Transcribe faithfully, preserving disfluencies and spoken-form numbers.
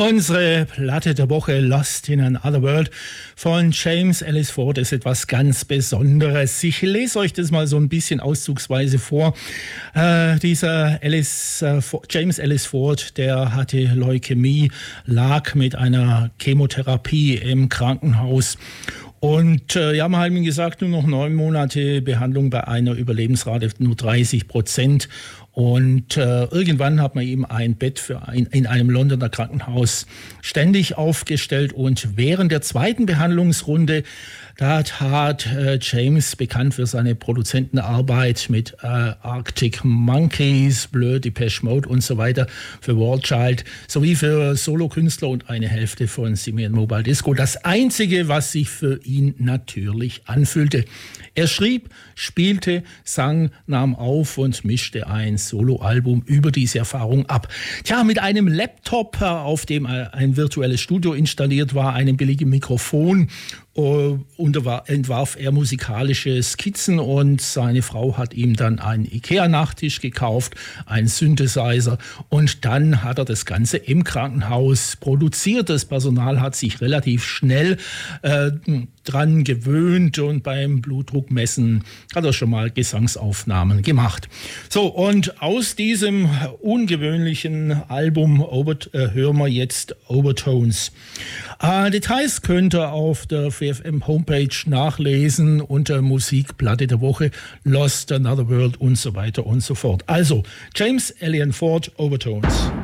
Unsere Platte der Woche, Lost in Another World von James Ellis Ford, ist etwas ganz Besonderes. Ich lese euch das mal so ein bisschen auszugsweise vor. Äh, dieser Ellis, äh, James Ellis Ford, der hatte Leukämie, lag mit einer Chemotherapie im Krankenhaus. Und äh, ja, man hat ihm gesagt, nur noch neun Monate Behandlung bei einer Überlebensrate nur dreißig Prozent. Und äh, irgendwann hat man ihm ein Bett für ein, in einem Londoner Krankenhaus ständig aufgestellt. Und während der zweiten Behandlungsrunde, da hat äh, James, bekannt für seine Produzentenarbeit mit äh, Arctic Monkeys, Blur, Depeche Mode und so weiter, für War Child, sowie für Solokünstler und eine Hälfte von Simian Mobile Disco, das Einzige, was sich für ihn natürlich anfühlte. Er schrieb, spielte, sang, nahm auf und mischte ein Soloalbum über diese Erfahrung ab. Tja, mit einem Laptop, auf dem ein virtuelles Studio installiert war, einem billigen Mikrofon, Uh, entwarf er musikalische Skizzen und seine Frau hat ihm dann einen Ikea-Nachttisch gekauft, einen Synthesizer, und dann hat er das Ganze im Krankenhaus produziert. Das Personal hat sich relativ schnell äh, dran gewöhnt und beim Blutdruckmessen hat er schon mal Gesangsaufnahmen gemacht. So, und aus diesem ungewöhnlichen Album Over, äh, hören wir jetzt Overtones. Äh, Details könnt ihr auf der V F M Homepage nachlesen unter Musik, Platte der Woche, Lost, Another World und so weiter und so fort. Also, James Ellis Ford, Overtones.